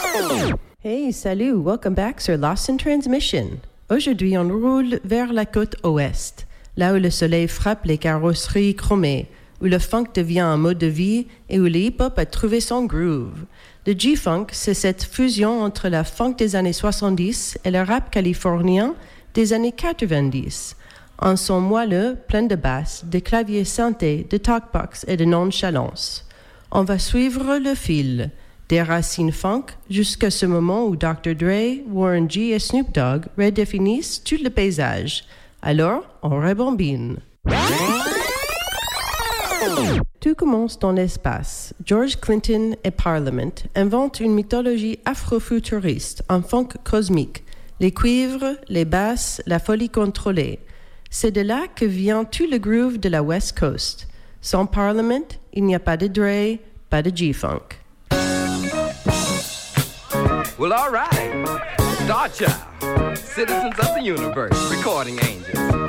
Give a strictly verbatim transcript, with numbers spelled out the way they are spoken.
Hey, salut, welcome back sur Lost in Transmission. Aujourd'hui, on roule vers la côte ouest, là où le soleil frappe les carrosseries chromées, où le funk devient un mode de vie et où le hip-hop a trouvé son groove. Le G-funk, c'est cette fusion entre la funk des années soixante-dix et le rap californien des années quatre-vingt-dix. Un son moelleux, plein de basses, de claviers synthés, de talkbox et de nonchalance. On va suivre le fil des racines funk jusqu'à ce moment où docteur Dre, Warren G et Snoop Dogg redéfinissent tout le paysage. Alors, on rebobine. Tout commence dans l'espace. George Clinton et Parliament inventent une mythologie afrofuturiste, un funk cosmique, les cuivres, les basses, la folie contrôlée. C'est de là que vient tout le groove de la West Coast. Sans Parliament, il n'y a pas de Dre, pas de G-funk. Well, all right. Star Child, citizens of the universe, recording angels.